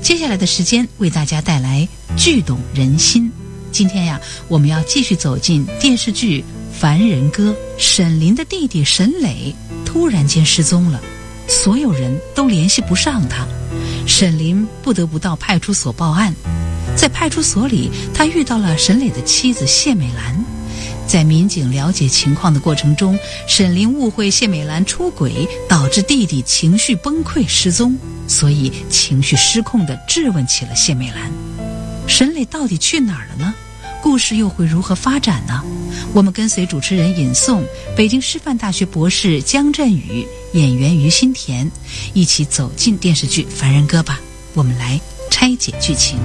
接下来的时间为大家带来剧动人心。今天呀，我们要继续走进电视剧《凡人歌》。沈林的弟弟沈磊突然间失踪了，所有人都联系不上他。沈林不得不到派出所报案。在派出所里，他遇到了沈磊的妻子谢美兰。在民警了解情况的过程中，沈林误会谢美兰出轨，导致弟弟情绪崩溃失踪，所以情绪失控地质问起了谢美兰。沈磊到底去哪儿了呢？故事又会如何发展呢？我们跟随主持人尹颂、北京师范大学博士姜振宇、演员于心田一起走进电视剧《凡人歌》吧。我们来拆解剧情。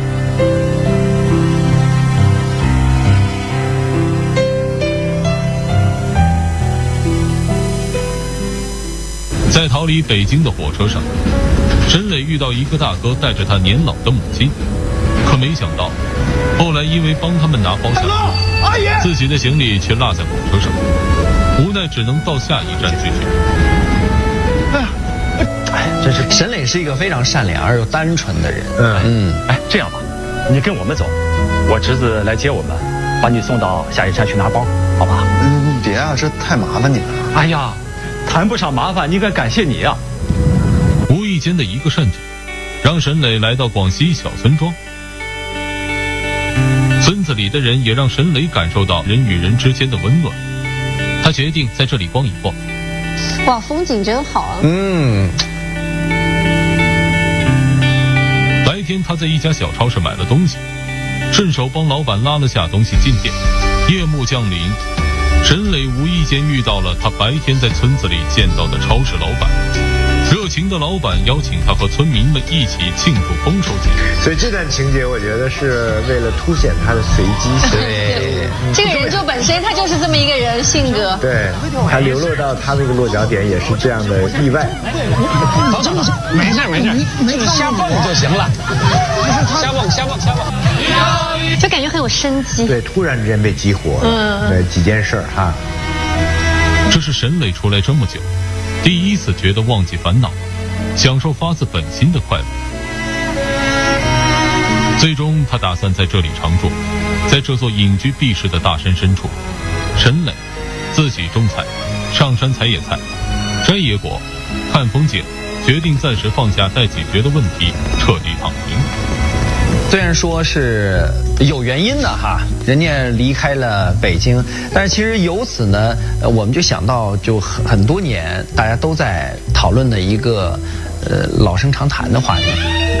在逃离北京的火车上，沈磊遇到一个大哥带着他年老的母亲，可没想到后来因为帮他们拿包下来，自己的行李却落在火车上，无奈只能到下一站继续。 真是沈磊是一个非常善良而又单纯的人。 这样吧，你跟我们走，我侄子来接我们，把你送到下一站去拿包，好吧？ 别啊，这太麻烦你了。 哎呀，谈不上麻烦，应该感谢你啊。 无意间的一个善举，让沈磊来到广西小村庄。村子里的人也让沈磊感受到人与人之间的温暖。他决定在这里逛一逛。 哇，风景真好啊！ 白天他在一家小超市买了东西，顺手帮老板拉了下东西进店。夜幕降临，沈磊无意间遇到了他白天在村子里见到的超市老板。热情的老板邀请他和村民们一起庆祝丰收节。 所以这段情节我觉得是为了凸显他的随机性。 对，这个人就本身他就是这么一个人性格。 对，他流落到他那个落脚点也是这样的意外。 走，没事，就是瞎蹦就行了。瞎蹦。 就感觉很有生机。 对，突然之间被激活了。对，几件事哈。 这是沈磊出来这么久第一次觉得忘记烦恼，享受发自本心的快乐。最终他打算在这里常住，在这座隐居避世的大山深处，沈磊自己种菜，上山采野菜，摘野果，看风景，决定暂时放下待解决的问题，彻底躺平。 虽然说是有原因的哈，人家离开了北京，但是其实由此呢，我们就想到就很多年大家都在讨论的一个老生常谈的话题。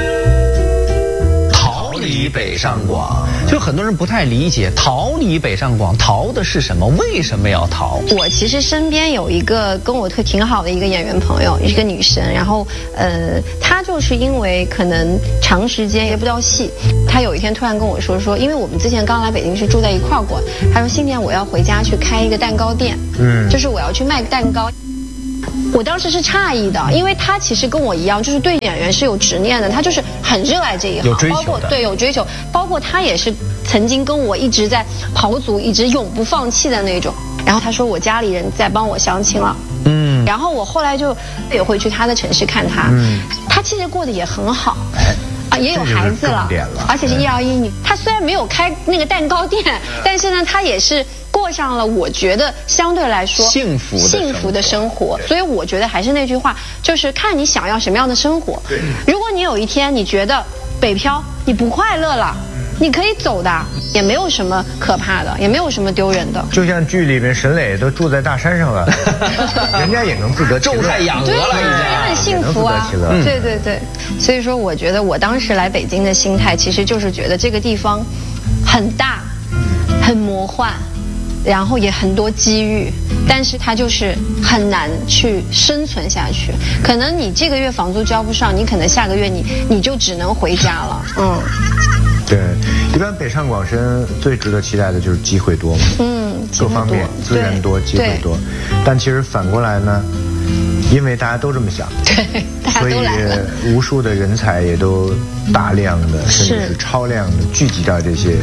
逃离北上广，就很多人不太理解，逃离北上广逃的是什么？为什么要逃？ 我其实身边有一个跟我挺好的一个演员朋友，也是个女生，然后她就是因为可能长时间接不到戏，她有一天突然跟我说，因为我们之前刚来北京是住在一块儿过，她说新年我要回家去开一个蛋糕店，就是我要去卖蛋糕。我当时是诧异的，因为他其实跟我一样，就是对演员是有执念的，他就是很热爱这一行， 有追求的， 包括对有追求，包括他也是曾经跟我一直在跑组，一直永不放弃的那种。然后他说我家里人在帮我相亲了，然后我后来就也会去他的城市看他，他其实过得也很好。也有孩子了，而且是1儿1女。他虽然没有开那个蛋糕店，但是呢，他也是过上了我觉得相对来说幸福的生活。 所以我觉得还是那句话，就是看你想要什么样的生活。如果你有一天你觉得北漂你不快乐了，你可以走的，也没有什么可怕的，也没有什么丢人的。 就像剧里面沈磊都住在大山上了，人家也能自得其乐， 种菜养鹅了， 也很幸福啊。对，所以说我觉得我当时来北京的心态，其实就是觉得这个地方很大，很魔幻，然后也很多机遇，但是它就是很难去生存下去。可能你这个月房租交不上，你可能下个月你就只能回家了。 对，一般北上广深最值得期待的就是机会多嘛，各方面资源多，机会多。但其实反过来呢，因为大家都这么想， 对， 所以无数的人才也都大量的甚至是超量的聚集到这些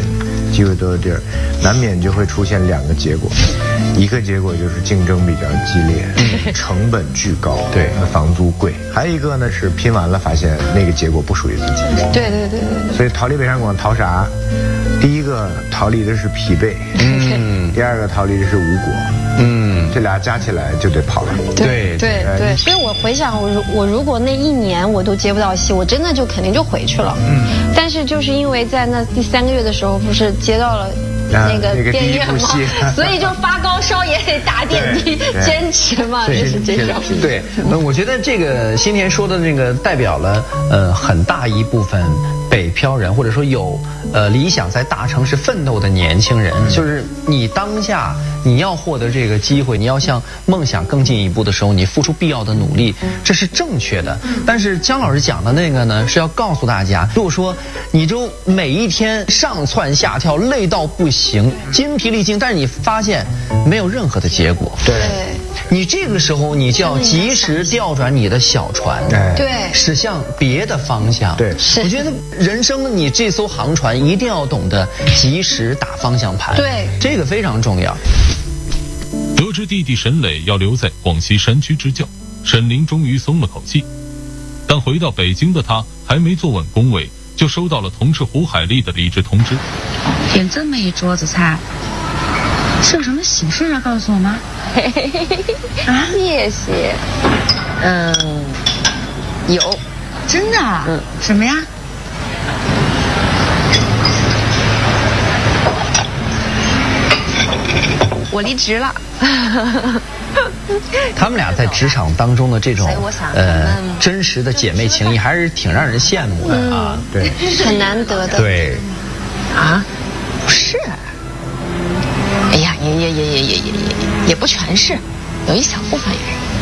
机会多的地儿，难免就会出现2个结果，一个结果就是竞争比较激烈，成本巨高，对，房租贵；还有一个呢是拼完了发现那个结果不属于自己。 对。 所以逃离北上广逃啥？第一个逃离的是疲惫，第二个逃离的是无果，这俩加起来就得跑了。 对。 所以我回想，我如果那1年我都接不到戏，我真的就肯定就回去了。但是就是因为在那第3个月的时候，不是接到了那个电影嘛，所以就发高烧也得打点滴，坚持嘛，就是这种。 对，我觉得这个新田说的那个代表了很大一部分北漂人，或者说有理想在大城市奋斗的年轻人，就是你当下你要获得这个机会，你要向梦想更进一步的时候，你付出必要的努力，这是正确的。但是姜老师讲的那个呢，是要告诉大家，如果说你就每一天上蹿下跳，累到不行，筋疲力尽，但是你发现没有任何的结果， 对， 你这个时候你就要及时调转你的小船， 对， 驶向别的方向。 对， 我觉得人生你这艘航船一定要懂得及时打方向盘， 对， 这个非常重要。 得知弟弟沈磊要留在广西山区支教，沈凌终于松了口气。但回到北京的他还没坐稳工位，就收到了同事胡海丽的离职通知。 点这么一桌子菜，是有什么喜事要告诉我吗？ 啊，谢谢。 有，真的？什么呀？我离职了。 他们俩在职场当中的这种真实的姐妹情谊，还是挺让人羡慕的啊。 对， 很难得的。 对， 啊，不是。哎呀，也不全是，有一小部分原因。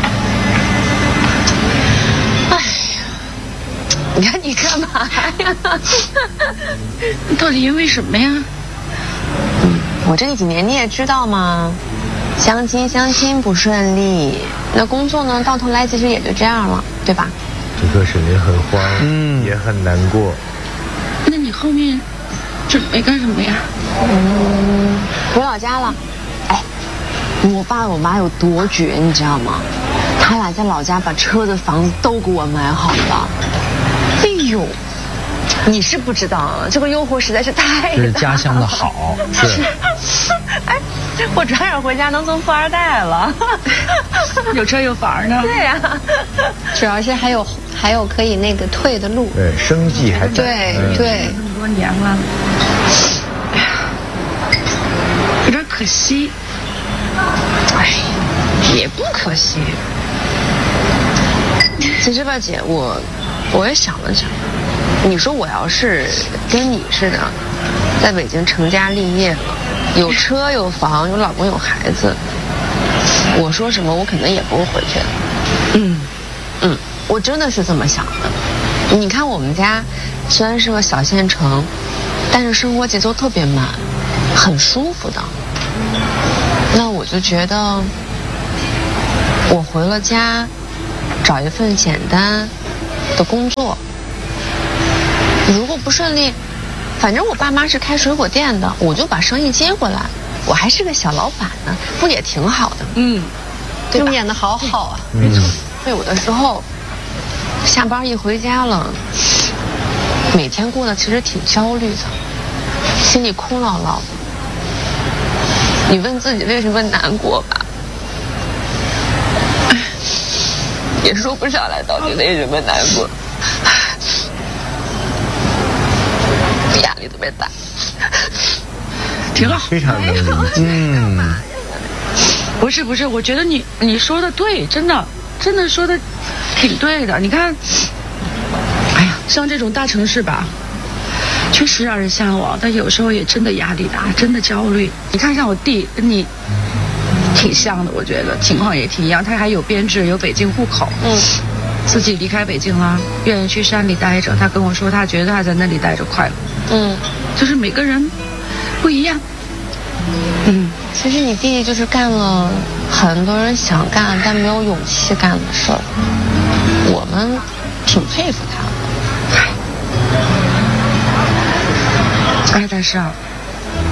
哎呀，你看你干嘛呀？到底因为什么呀？ 我这几年你也知道嘛，相亲不顺利，那工作呢到头来其实也就这样了，对吧？ 这个沈凌很慌，也很难过。 那你后面准备干什么呀？ 回老家了。哎，我爸我妈有多绝，你知道吗？他俩在老家把车子房子都给我买好了。哎呦，你是不知道，这个诱惑实在是太大了。 这是家乡的好，是。 哎，我转眼回家能做富2代了， 有车有房呢。 对呀， 主要是还有可以那个退的路。 对，生计还在。 对。 这么多年了，哎呀，有点可惜。哎，也不可惜。 其实吧，姐，我也想了想，你说我要是跟你似的，在北京成家立业了，有车有房有老公有孩子，我说什么我可能也不会回去的。我真的是这么想的。你看我们家虽然是个小县城，但是生活节奏特别慢，很舒服的。那我就觉得我回了家，找一份简单的工作，如果不顺利，反正我爸妈是开水果店的，我就把生意接过来，我还是个小老板呢，不也挺好的？ 对吧？演得好好啊。 没错。所以有的时候下班一回家了，每天过得其实挺焦虑的，心里空落落的。你问自己为什么难过吧，也说不上来到底为什么难过，压力特别大。 挺好， 非常能理解。 不是，我觉得你说的对，真的说的挺对的。你看，哎呀，像这种大城市吧，确实让人向往，但有时候也真的压力大，真的焦虑。你看像我弟跟你挺像的，我觉得情况也挺一样，他还有编制，有北京户口，自己离开北京了，愿意去山里待着。他跟我说，他觉得他在那里待着快乐。就是每个人不一样。 其实你弟弟就是干了很多人想干但没有勇气干的事儿，我们挺佩服他的。 但是啊，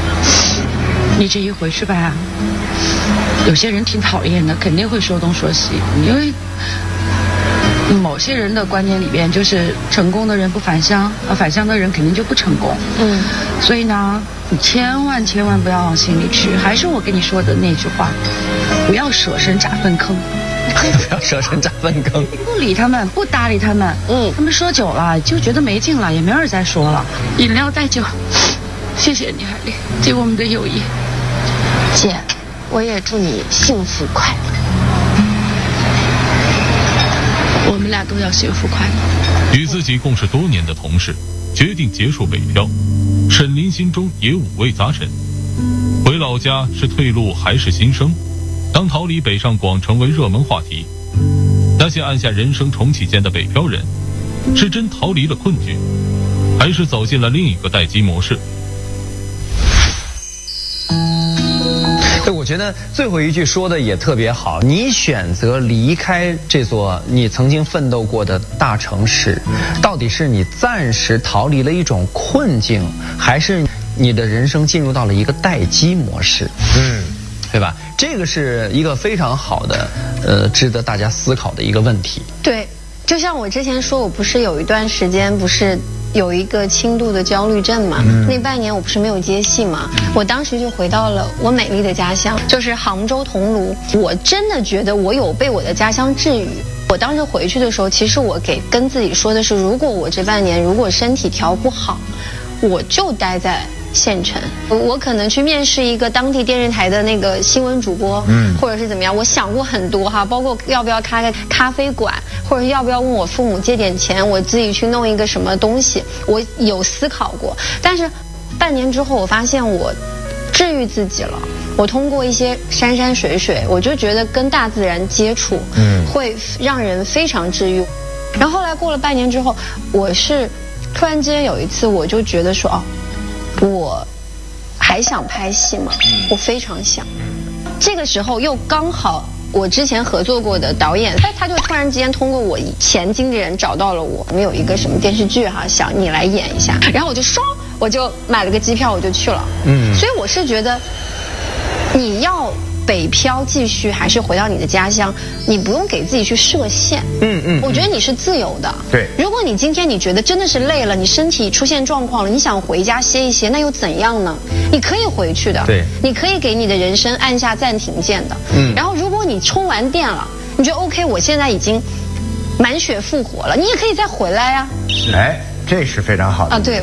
你这一回去吧，有些人挺讨厌的，肯定会说东说西，因为某些人的观念里边就是成功的人不返乡，返乡的人肯定就不成功。所以呢，你千万不要往心里去。还是我跟你说的那句话，不要舍身砸粪坑。 不要舍身砸粪坑。 不理他们，不搭理他们。他们说久了就觉得没劲了，也没人再说了。饮料带酒，谢谢你，海丽，借我们的友谊。 姐，我也祝你幸福快乐。 我们俩都要幸福快乐。 与自己共事多年的同事决定结束北漂，沈林心中也五味杂陈。回老家是退路还是新生？当逃离北上广成为热门话题，那些按下人生重启键的北漂人，是真逃离了困局，还是走进了另一个待机模式？ 我觉得最后一句说的也特别好，你选择离开这座你曾经奋斗过的大城市，到底是你暂时逃离了一种困境，还是你的人生进入到了一个待机模式？对吧？这个是一个非常好的值得大家思考的一个问题。 对，就像我之前说，我不是有一段时间不是有一个轻度的焦虑症嘛，那半年我不是没有接戏嘛，我当时就回到了我美丽的家乡，就是杭州桐庐。我真的觉得我有被我的家乡治愈。我当时回去的时候，其实我跟自己说的是，如果我这半年如果身体调不好，我就待在县城，我可能去面试一个当地电视台的那个新闻主播，或者是怎么样。我想过很多哈，包括要不要开个咖啡馆，或者要不要问我父母借点钱，我自己去弄一个什么东西，我有思考过。但是半年之后，我发现我治愈自己了。我通过一些山山水水，我就觉得跟大自然接触，会让人非常治愈。然后后来过了半年之后，我是突然之间有一次，我就觉得说，我还想拍戏吗？我非常想。这个时候又刚好我之前合作过的导演，他就突然之间通过我前经纪人找到了我们有一个什么电视剧哈，想你来演一下。然后我就买了个机票，我就去了。所以我是觉得，你要北漂继续还是回到你的家乡，你不用给自己去设限。我觉得你是自由的。 对， 如果你今天你觉得真的是累了，你身体出现状况了，你想回家歇一歇，那又怎样呢？你可以回去的。 对， 你可以给你的人生按下暂停键的。然后如果你充完电了，你觉得 OK， 我现在已经满血复活了，你也可以再回来呀。 哎，这是非常好的。 对。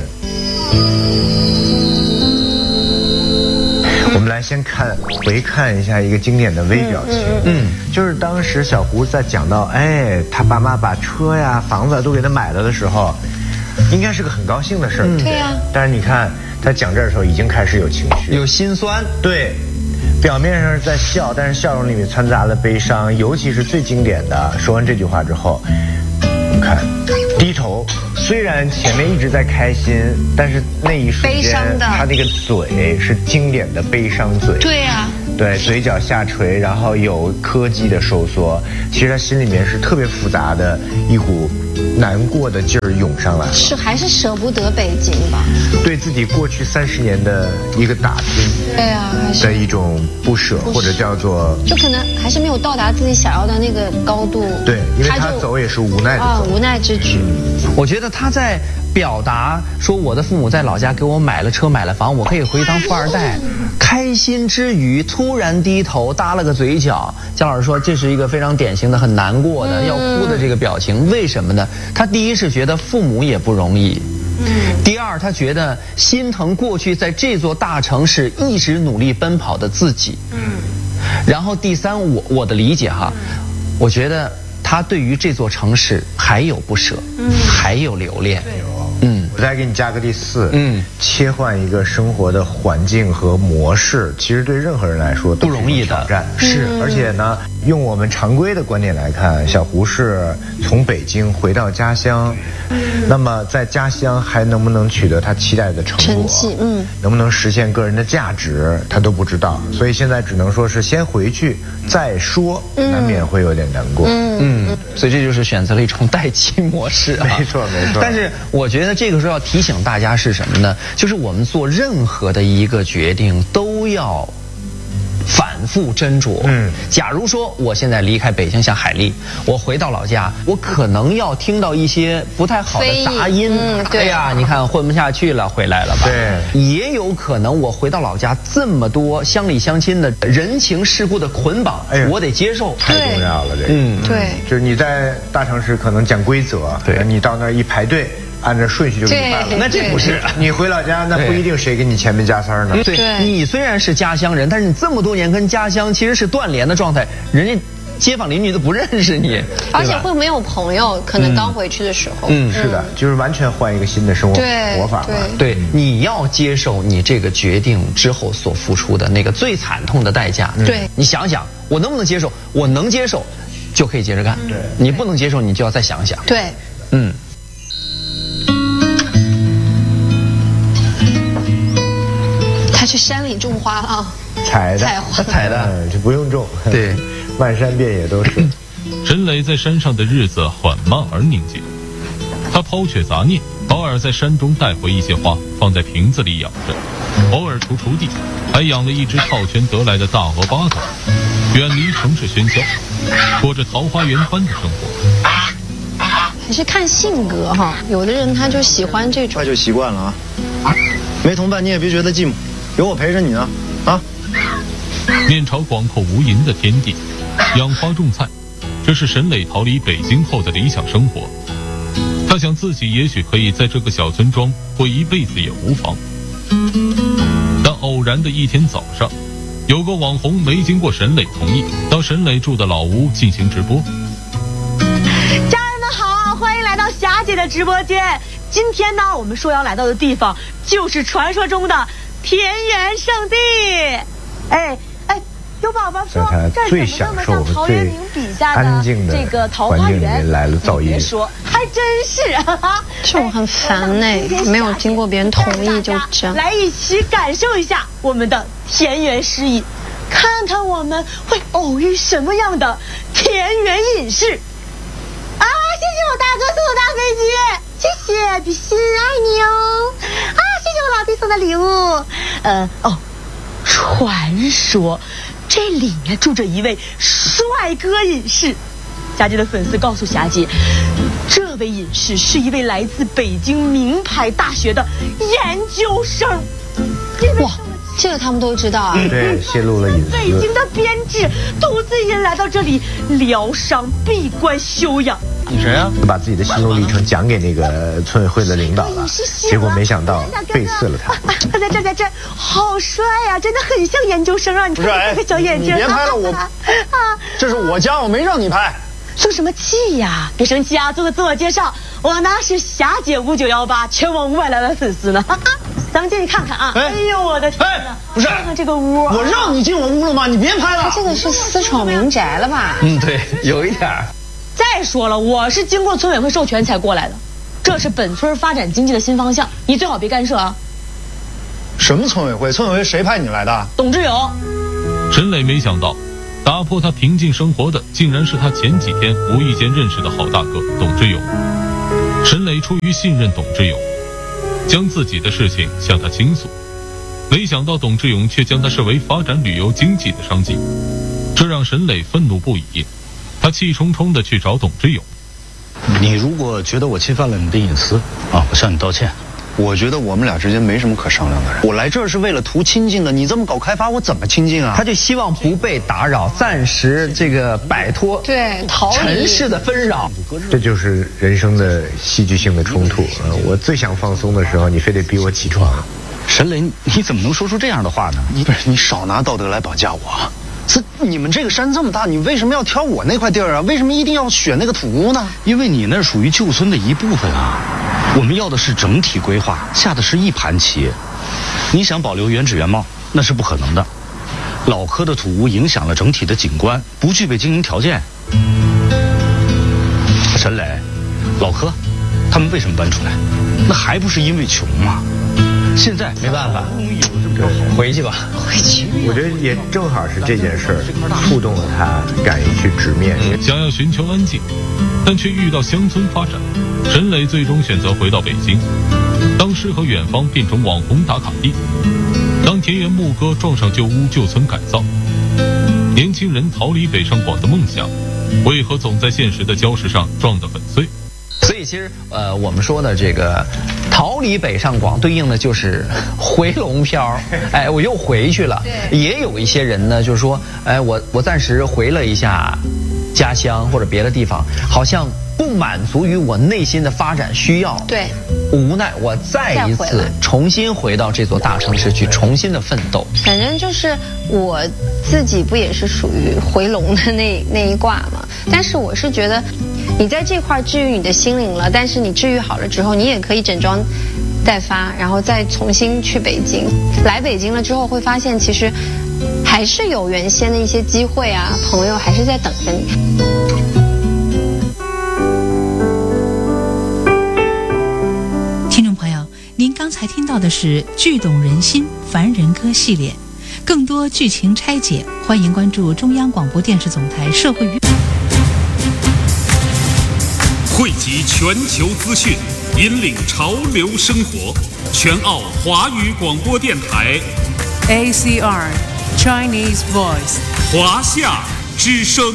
我们来先回看一下一个经典的微表情，就是当时小胡在讲到，他爸妈把车呀、房子都给他买了的时候，应该是个很高兴的事儿。 对呀。 但是你看他讲这儿的时候，已经开始有情绪， 有心酸。 对，表面上是在笑，但是笑容里面掺杂了悲伤，尤其是最经典的，说完这句话之后，你看低头。虽然前面一直在开心，但是那一瞬间，他那个嘴是经典的悲伤嘴。 对呀。 对，嘴角下垂，然后有科技的收缩，其实他心里面是特别复杂的一股难过的劲儿涌上来了。 是还是舍不得北京吧？ 对自己过去30年的一个打拼， 对啊，还是的一种不舍，或者叫做， 就可能还是没有到达自己想要的那个高度。 对，因为他走也是无奈的走， 无奈之举。 我觉得他在表达说，我的父母在老家给我买了车买了房，我可以回去当富二代。开心之余，突然低头耷了个嘴角。姜老师说，这是一个非常典型的很难过的要哭的这个表情。为什么呢？他第一是觉得父母也不容易，第二他觉得心疼过去在这座大城市一直努力奔跑的自己。然后第三，我的理解哈，我觉得他对于这座城市还有不舍，还有留恋。 我再给你加个第4，切换一个生活的环境和模式，其实对任何人来说都不容易的挑战。是，而且呢，用我们常规的观点来看，小胡是从北京回到家乡，那么在家乡还能不能取得他期待的成果，能不能实现个人的价值，他都不知道。所以现在只能说是先回去再说，难免会有点难过。 所以这就是选择了一种待机模式啊。 没错。 但是我觉得得这个时候要提醒大家是什么呢？就是我们做任何的一个决定都要反复斟酌。假如说我现在离开北京，像海丽，我回到老家，我可能要听到一些不太好的杂音。哎呀，你看混不下去了，回来了吧？ 对。 也有可能我回到老家，这么多乡里乡亲的人情世故的捆绑，我得接受。 太重要了，这个。 对。 就是你在大城市可能讲规则，对，你到那儿一排队。按照顺序就给你办了， 那这不是你回老家，那不一定谁给你前面加塞呢。 对，你虽然是家乡人，但是你这么多年跟家乡其实是断联的状态，人家街坊邻居都不认识你， 而且会没有朋友，可能刚回去的时候。 是的，就是完全换一个新的生活法嘛。 对，你要接受你这个决定之后所付出的那个最惨痛的代价。 对， 你想想，我能不能接受？我能接受，就可以接着干。对，你不能接受，你就要再想想。 对，他去山里种花了啊， 采的，就不用种。对，漫山遍野都是。 沈磊在山上的日子缓慢而宁静，他抛却杂念，偶尔在山中带回一些花，放在瓶子里养着，偶尔锄地，还养了一只套圈得来的大鹅巴狗，远离城市喧嚣，过着桃花源般的生活。 还是看性格哈，有的人他就喜欢这种， 快就习惯了啊。没同伴你也别觉得寂寞，有我陪着你呢啊。 面朝广阔无垠的天地，养花种菜，这是沈磊逃离北京后的理想生活。他想自己也许可以在这个小村庄过一辈子也无妨。但偶然的一天早上，有个网红没经过沈磊同意，到沈磊住的老屋进行直播。 家人们好，欢迎来到霞姐的直播间。今天呢，我们说要来到的地方就是传说中的田园圣地。有宝宝说这最怎么那么享受像陶渊明笔下安静的这个桃花源？ 来了噪音， 别说，还真是啊。 这种很烦没有经过别人同意就这样。 来一起感受一下我们的田园诗意，看看我们会偶遇什么样的田园隐士。啊，谢谢我大哥送的大飞机。谢谢，比心爱你哦！啊，谢谢我老弟送的礼物。传说这里面住着一位帅哥隐士。霞姐的粉丝告诉霞姐，这位隐士是一位来自北京名牌大学的研究生。 哇，这个他们都知道啊。 对，泄露了隐私。 北京的编制独自一人来到这里疗伤闭关休养。 你谁啊？ 把自己的心路历程讲给那个村委会的领导了，结果没想到背刺了他。 在这，好帅呀，真的很像研究生啊！你看这个小眼睛。 你别拍了，我这是我家，我没让你拍。 生什么气呀？别生气啊！做个自我介绍，我呢是霞姐5918全网500来万粉丝呢。咱们进去看看啊！哎呦我的天哪！ 不是， 看看这个屋， 我让你进我屋了吗？你别拍了。 他这个是私闯民宅了吧？ 对，有一点。 再说了，我是经过村委会授权才过来的，这是本村发展经济的新方向，你最好别干涉啊。 什么村委会？村委会谁派你来的？ 董志勇。 沈磊没想到，打破他平静生活的，竟然是他前几天无意间认识的好大哥董志勇。沈磊出于信任董志勇，将自己的事情向他倾诉，没想到董志勇却将他视为发展旅游经济的商机，这让沈磊愤怒不已。他气冲冲地去找董志勇。 你如果觉得我侵犯了你的隐私啊，我向你道歉。 我觉得我们俩之间没什么可商量的。我来这儿是为了图亲近的，你这么搞开发，我怎么亲近啊？ 他就希望不被打扰，暂时这个摆脱尘世的纷扰。 这就是人生的戏剧性的冲突啊！我最想放松的时候，你非得逼我起床。 沈磊，你怎么能说出这样的话呢？ 你少拿道德来绑架我。你们这个山这么大，你为什么要挑我那块地儿啊？为什么一定要选那个土屋呢？ 因为你那属于旧村的一部分啊。我们要的是整体规划，下的是一盘棋。你想保留原址原貌，那是不可能的。老柯的土屋影响了整体的景观，不具备经营条件。沈磊，老柯，他们为什么搬出来？那还不是因为穷吗？现在没办法，回去吧， 回去。 我觉得也正好是这件事儿触动了他，敢于去直面。 想要寻求安静， 但却遇到乡村发展，沈磊最终选择回到北京。当诗和远方变成网红打卡地，当田园牧歌撞上旧屋旧村改造，年轻人逃离北上广的梦想，为何总在现实的礁石上撞得粉碎？ 所以其实我们说的这个逃离北上广，对应的就是回笼漂。哎，我又回去了。也有一些人呢，就是说，哎，我暂时回了一下家乡或者别的地方，好像不满足于我内心的发展需要。对，无奈我再一次重新回到这座大城市去重新的奋斗。 反正就是我自己不也是属于回笼的那一卦嘛？但是我是觉得，你在这块治愈你的心灵了，但是你治愈好了之后，你也可以整装待发，然后再重新去北京。来北京了之后，会发现其实还是有原先的一些机会啊，朋友还是在等着你。 听众朋友，您刚才听到的是《剧动人心凡人歌》系列，更多剧情拆解，欢迎关注中央广播电视总台社会娱。 汇集全球资讯，引领潮流生活，全澳华语广播电台 ACR Chinese Voice 华夏之声，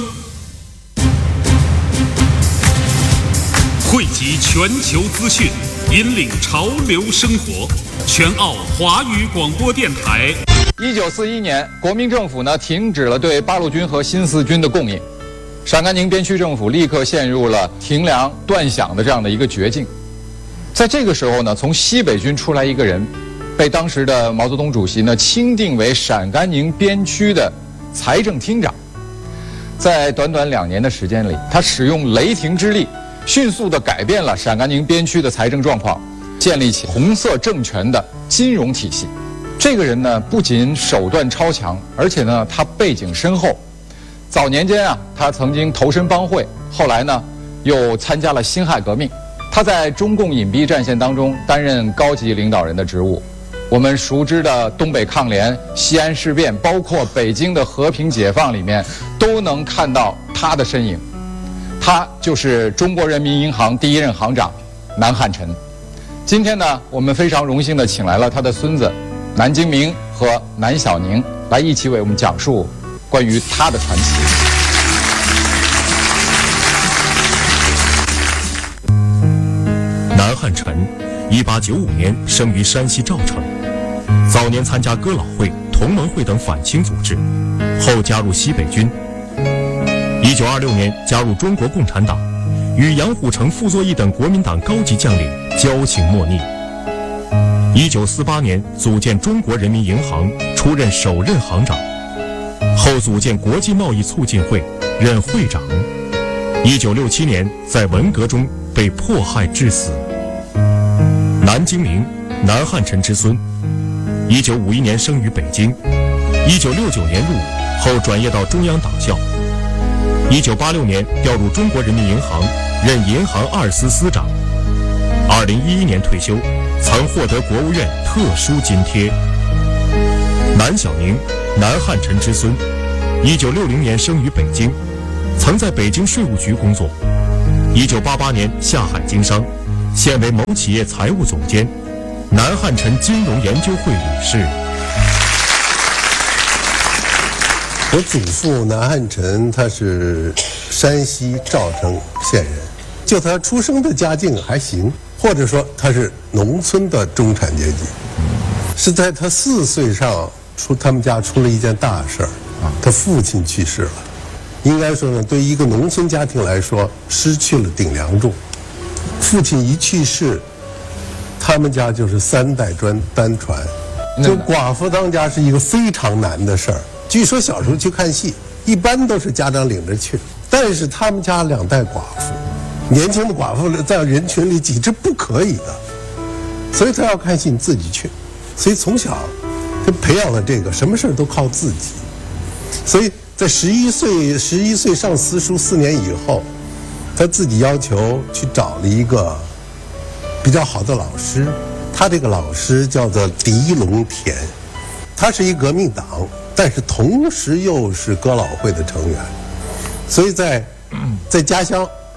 汇集全球资讯，引领潮流生活，全澳华语广播电台。 1941年，国民政府呢停止了对八路军和新四军的供应。陕甘宁边区政府立刻陷入了停粮断饷的这样的一个绝境。在这个时候呢，从西北军出来一个人，被当时的毛泽东主席呢钦定为陕甘宁边区的财政厅长。在短短2年的时间里，他使用雷霆之力，迅速地改变了陕甘宁边区的财政状况，建立起红色政权的金融体系。这个人呢，不仅手段超强，而且呢，他背景深厚。早年间啊，他曾经投身帮会，后来呢，又参加了辛亥革命。他在中共隐蔽战线当中担任高级领导人的职务。我们熟知的东北抗联、西安事变，包括北京的和平解放里面，都能看到他的身影。他就是中国人民银行第1任行长南汉宸。今天呢，我们非常荣幸地请来了他的孙子南京明和南小宁来一起为我们讲述关于他的传奇。 南汉宸，1895年生于山西赵城，早年参加哥老会、同盟会等反清组织，后加入西北军。1926年加入中国共产党，与杨虎城、傅作义等国民党高级将领交情莫逆。1948年组建中国人民银行，出任首任行长。后组建国际贸易促进会，任会长。1967年在文革中被迫害致死。南京明，南汉宸之孙。1951年生于北京。1969年入伍，后转业到中央党校。1986年调入中国人民银行，任银行2司司长。2011年退休，曾获得国务院特殊津贴。南小宁，南汉宸之孙，1960年生于北京，曾在北京税务局工作。1988年下海经商，现为某企业财务总监，南汉宸金融研究会理事。 我祖父南汉宸，他是山西赵城县人，就他出生的家境还行，或者说他是农村的中产阶级。是在他4岁上，他们家出了一件大事儿，他父亲去世了。应该说呢，对于一个农村家庭来说，失去了顶梁柱。父亲一去世，他们家就是3代单传，就寡妇当家是一个非常难的事儿。据说小时候去看戏，一般都是家长领着去，但是他们家2代寡妇，年轻的寡妇在人群里挤，这不可以的，所以他要看戏你自己去，所以从小就培养了这个什么事都靠自己。所以在11岁上私塾4年以后，他自己要求去找了一个比较好的老师，他这个老师叫做狄龙田，他是一革命党，但是同时又是哥老会的成员，所以在家乡，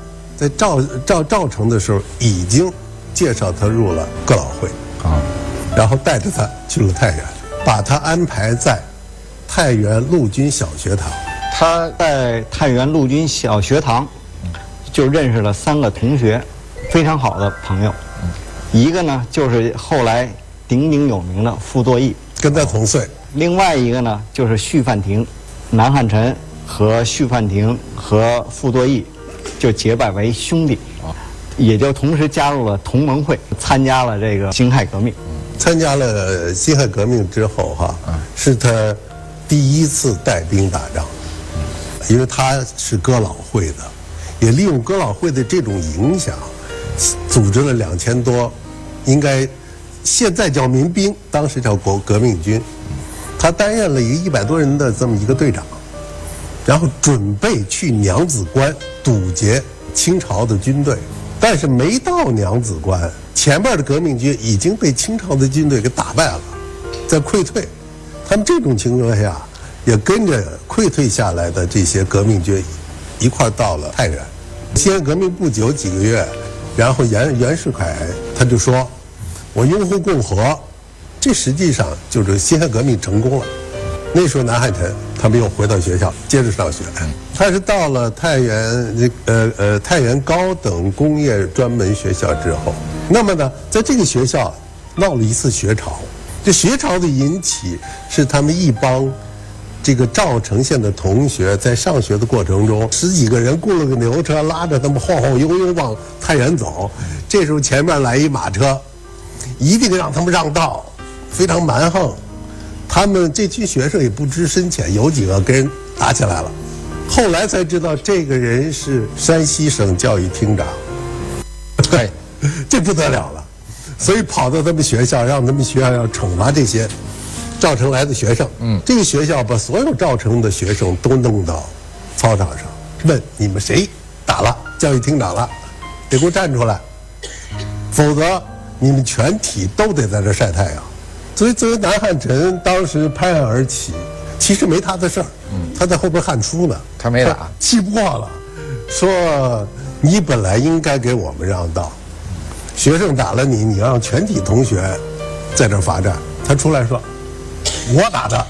在赵城的时候已经介绍他入了哥老会然后带着他去了太原，把他安排在太原陆军小学堂。 他在太原陆军小学堂就认识了3个同学，非常好的朋友。一个呢就是后来鼎鼎有名的傅作义， 跟他同岁。 另外一个呢就是徐范庭，南汉宸和徐范庭和傅作义就结拜为兄弟，也就同时加入了同盟会，参加了这个辛亥革命。 参加了辛亥革命之后是他第一次带兵打仗，因为他是哥老会的，也利用哥老会的这种影响，组织了2000多，应该现在叫民兵，当时叫革命军。他担任了一个100多人的这么一个队长，然后准备去娘子关堵截清朝的军队，但是没到娘子关，前面的革命军已经被清朝的军队给打败了，在溃退。他们这种情况下，也跟着溃退下来的这些革命军一块到了太原。辛亥革命不久几个月，然后袁世凯他就说：“我拥护共和。”这实际上就是辛亥革命成功了。那时候南汉宸他们又回到学校接着上学。他是到了太原高等工业专门学校之后，那么呢，在这个学校闹了一次学潮。这学潮的引起是他们一帮这个赵城县的同学在上学的过程中，10几个人雇了个牛车，拉着他们晃晃悠悠往太原走。这时候前面来一马车，一定让他们让道，非常蛮横。他们这群学生也不知深浅，有几个跟人打起来了。后来才知道这个人是山西省教育厅长，这不得了了。所以跑到他们学校，让他们学校要惩罚这些赵城来的学生。这个学校把所有赵城的学生都弄到操场上，问你们谁打了教育厅长了，得给我站出来，否则你们全体都得在这晒太阳。所以作为南汉宸当时拍案而起，其实没他的事儿，他在后边看书呢， 他没打， 气不过了，说你本来应该给我们让道，学生打了你，你让全体同学在这罚站。他出来说我打的，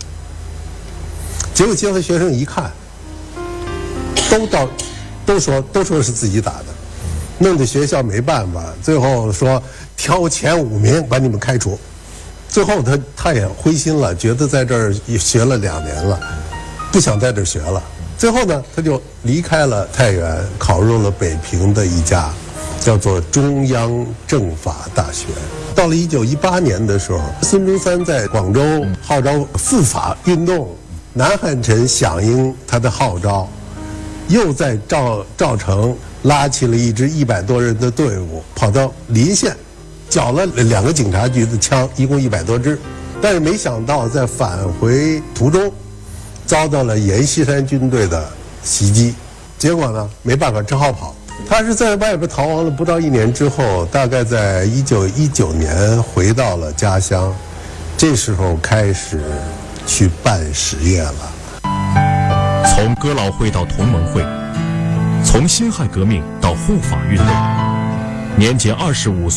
结果结合学生一看，都说是自己打的，弄得学校没办法，最后说挑前5名把你们开除。最后他也灰心了，觉得在这儿学了2年了，不想在这儿学了。最后呢，他就离开了太原，考入了北平的一家叫做中央政法大学。到了1918年的时候，孙中山在广州号召复法运动，南汉宸响应他的号召，又在赵城拉起了一支100多人的队伍，跑到临县，缴了2个警察局的枪，一共100多支。但是没想到在返回途中，遭到了阎锡山军队的袭击，结果呢没办法，只好跑。他是在外边逃亡了不到1年之后，大概在1919年回到了家乡，这时候开始去办实业了。 从哥老会到同盟会，从辛亥革命到护法运动，年仅25岁。